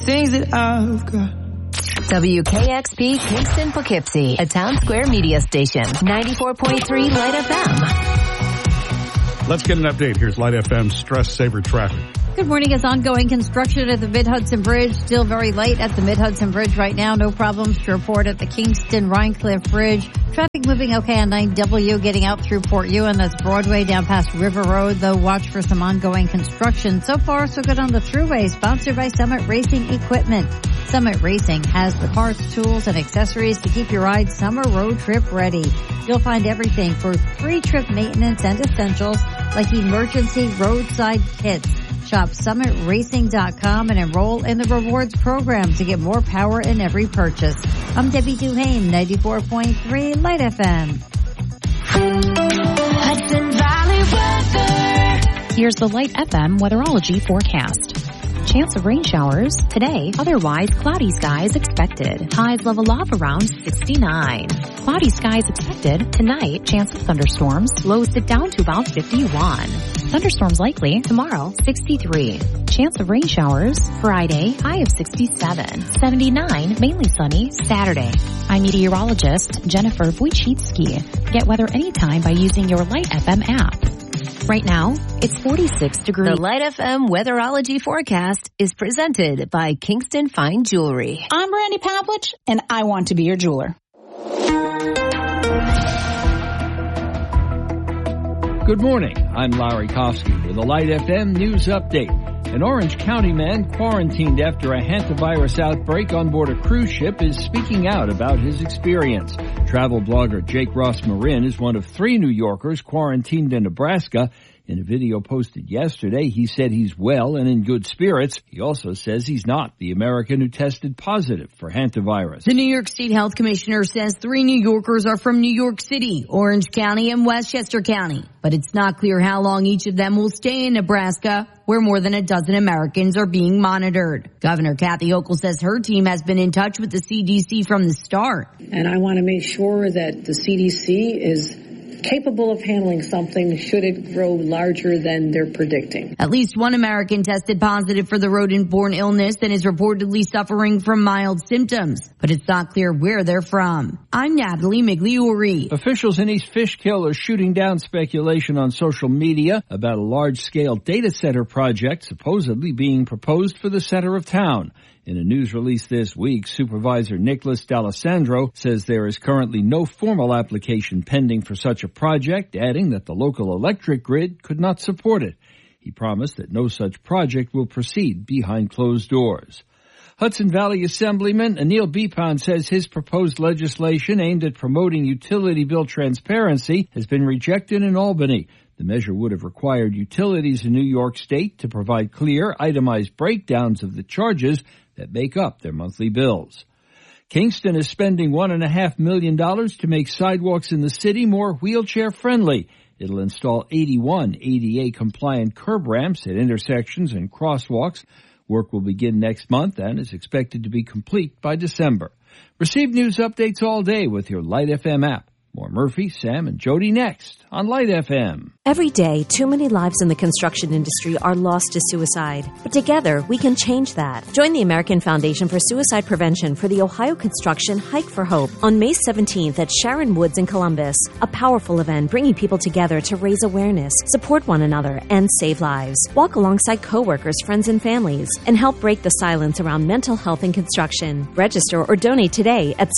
things that I've got. WKXP Kingston Poughkeepsie, a Town Square media station. 94.3 Light FM. Let's get an update. Here's Light FM Stress Saver traffic. Good morning. It's ongoing construction at the Mid-Hudson Bridge. Still very light at the Mid-Hudson Bridge right now. No problems to report at the Kingston-Rhinecliff Bridge. Traffic moving okay on 9W getting out through Port Ewan. That's Broadway down past River Road, though watch for some ongoing construction. So far, so good on the Thruway, sponsored by Summit Racing Equipment. Summit Racing has the parts, tools, and accessories to keep your ride summer road trip ready. You'll find everything for pre-trip maintenance and essentials like emergency roadside kits. Shop summitracing.com and enroll in the rewards program to get more power in every purchase. I'm Debbie Duhane, 94.3 Light FM. Hudson Valley weather. Here's the Light FM weatherology forecast. Chance of rain showers today, otherwise cloudy skies expected. Highs level off around 69. Cloudy skies expected tonight, chance of thunderstorms, lows dip down to about 51. Thunderstorms likely tomorrow, 63. Chance of rain showers Friday, high of 67. 79, mainly sunny Saturday. I'm meteorologist Jennifer Wojcicki. Get weather anytime by using your Light FM app. Right now, it's 46 degrees. The Light FM weatherology forecast is presented by Kingston Fine Jewelry. I'm Brandy Pavlich, and I want to be your jeweler. Good morning. I'm Larry Kofsky with a Light FM news update. An Orange County man quarantined after a hantavirus outbreak on board a cruise ship is speaking out about his experience. Travel blogger Jake Ross Marin is one of 3 New Yorkers quarantined in Nebraska. In a video posted yesterday, he said he's well and in good spirits. He also says he's not the American who tested positive for hantavirus. The New York State Health Commissioner says 3 New Yorkers are from New York City, Orange County, and Westchester County. But it's not clear how long each of them will stay in Nebraska, where more than a dozen Americans are being monitored. Governor Kathy Hochul says her team has been in touch with the CDC from the start. And I want to make sure that the CDC is capable of handling something should it grow larger than they're predicting. At least 1 American tested positive for the rodent-borne illness and is reportedly suffering from mild symptoms, but it's not clear where they're from. I'm Natalie Migliori. Officials in East Fishkill are shooting down speculation on social media about a large-scale data center project supposedly being proposed for the center of town. In a news release this week, Supervisor Nicholas D'Alessandro says there is currently no formal application pending for such a project, adding that the local electric grid could not support it. He promised that no such project will proceed behind closed doors. Hudson Valley Assemblyman Anil Bipan says his proposed legislation aimed at promoting utility bill transparency has been rejected in Albany. The measure would have required utilities in New York State to provide clear, itemized breakdowns of the charges that make up their monthly bills. Kingston is spending $1.5 million to make sidewalks in the city more wheelchair-friendly. It'll install 81 ADA-compliant curb ramps at intersections and crosswalks. Work will begin next month and is expected to be complete by December. Receive news updates all day with your Light FM app. More Murphy, Sam, and Jody next on Light FM. Every day, too many lives in the construction industry are lost to suicide. But together, we can change that. Join the American Foundation for Suicide Prevention for the Ohio Construction Hike for Hope on May 17th at Sharon Woods in Columbus. A powerful event bringing people together to raise awareness, support one another, and save lives. Walk alongside coworkers, friends, and families, and help break the silence around mental health in construction. Register or donate today at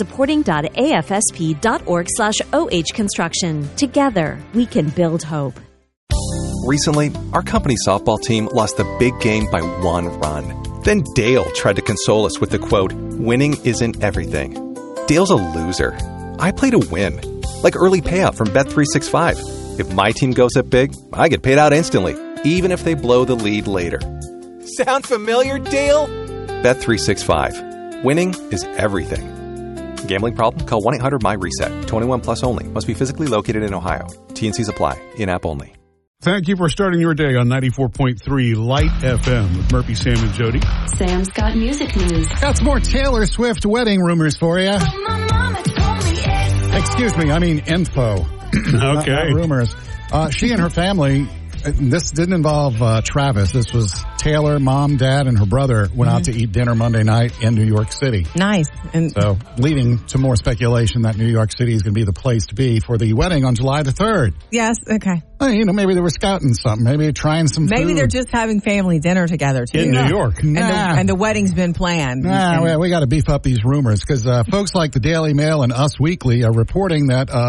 supporting.afsp.org/OH Construction. Together, we can build hope. Recently, our company softball team lost the big game by 1 run. Then Dale tried to console us with the quote, "Winning isn't everything." Dale's a loser. I play to win. Like early payout from Bet365. If my team goes up big, I get paid out instantly, even if they blow the lead later. Sound familiar, Dale? Bet365. Winning is everything. Gambling problem? Call 1-800-MY-RESET. 21 plus only. Must be physically located in Ohio. T&Cs apply. In-app only. Thank you for starting your day on 94.3 Light FM with Murphy, Sam, and Jody. Sam's got music news. Got some more Taylor Swift wedding rumors for you. Excuse me, I mean info. Okay. Not rumors. She and her family this didn't involve Travis. This was Taylor, mom, dad, and her brother went out to eat dinner Monday night in New York City. Nice. And so leading to more speculation that New York City is going to be the place to be for the wedding on July the 3rd. Yes, okay. Well, maybe they were scouting something. Maybe trying some Maybe food. they're just having family dinner together, too. In New York. And the wedding's been planned. We got to beef up these rumors because folks like the Daily Mail and Us Weekly are reporting that